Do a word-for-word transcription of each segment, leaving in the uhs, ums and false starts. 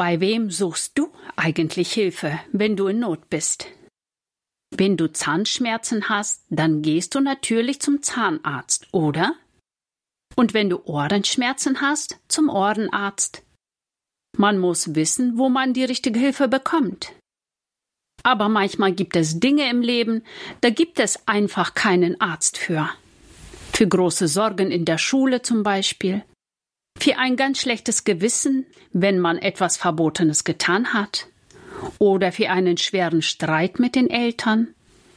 bei wem suchst du eigentlich Hilfe, wenn du in Not bist? Wenn du Zahnschmerzen hast, dann gehst du natürlich zum Zahnarzt, oder? Und wenn du Ohrenschmerzen hast, zum Ohrenarzt. Man muss wissen, wo man die richtige Hilfe bekommt. Aber manchmal gibt es Dinge im Leben, da gibt es einfach keinen Arzt für. Für große Sorgen in der Schule zum Beispiel. Für ein ganz schlechtes Gewissen, wenn man etwas Verbotenes getan hat. Oder für einen schweren Streit mit den Eltern.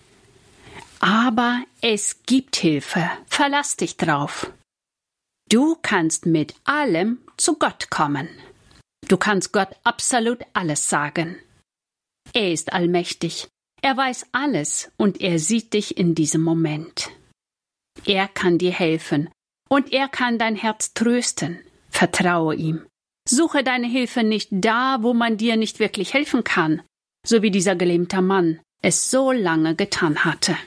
Aber es gibt Hilfe, verlass dich drauf. Du kannst mit allem zu Gott kommen. Du kannst Gott absolut alles sagen. Er ist allmächtig, er weiß alles und er sieht dich in diesem Moment. Er kann dir helfen und er kann dein Herz trösten. Vertraue ihm. Suche deine Hilfe nicht da, wo man dir nicht wirklich helfen kann, so wie dieser gelähmte Mann es so lange getan hatte.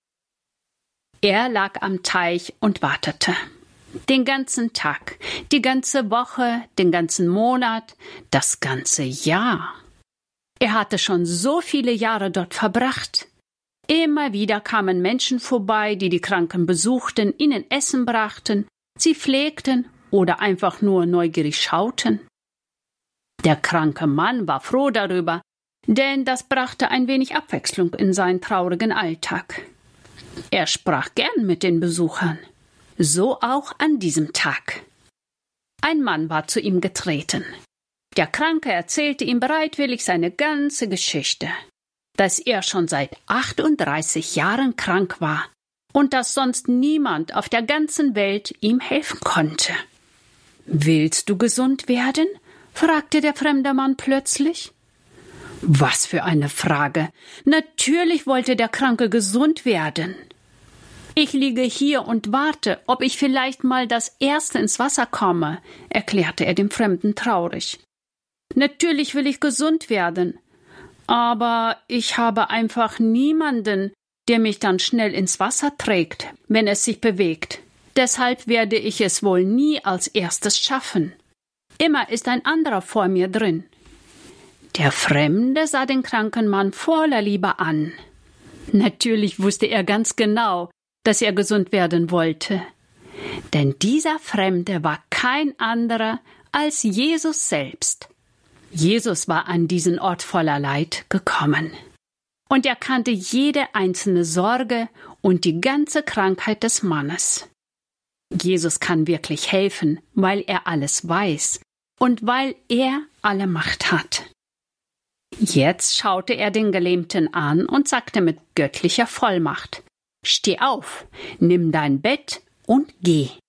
Er lag am Teich und wartete. Den ganzen Tag, die ganze Woche, den ganzen Monat, das ganze Jahr. Er hatte schon so viele Jahre dort verbracht. Immer wieder kamen Menschen vorbei, die die Kranken besuchten, ihnen Essen brachten, sie pflegten oder einfach nur neugierig schauten. Der kranke Mann war froh darüber, denn das brachte ein wenig Abwechslung in seinen traurigen Alltag. Er sprach gern mit den Besuchern. So auch an diesem Tag. Ein Mann war zu ihm getreten. Der Kranke erzählte ihm bereitwillig seine ganze Geschichte, dass er schon seit achtunddreißig Jahren krank war und dass sonst niemand auf der ganzen Welt ihm helfen konnte. »Willst du gesund werden?« fragte der fremde Mann plötzlich. Was für eine Frage! Natürlich wollte der Kranke gesund werden. »Ich liege hier und warte, ob ich vielleicht mal das Erste ins Wasser komme«, erklärte er dem Fremden traurig. »Natürlich will ich gesund werden, aber ich habe einfach niemanden, der mich dann schnell ins Wasser trägt, wenn es sich bewegt. Deshalb werde ich es wohl nie als Erstes schaffen. Immer ist ein anderer vor mir drin.« Der Fremde sah den kranken Mann voller Liebe an. Natürlich wusste er ganz genau, dass er gesund werden wollte. Denn dieser Fremde war kein anderer als Jesus selbst. Jesus war an diesen Ort voller Leid gekommen. Und er kannte jede einzelne Sorge und die ganze Krankheit des Mannes. Jesus kann wirklich helfen, weil er alles weiß und weil er alle Macht hat. Jetzt schaute er den Gelähmten an und sagte mit göttlicher Vollmacht: »Steh auf, nimm dein Bett und geh.«